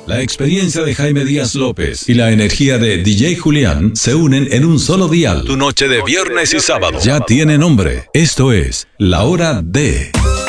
La experiencia de Jaime Díaz López y la energía de DJ Julián se unen en un solo dial. Tu noche de viernes y sábado ya tiene nombre. Esto es La Hora de...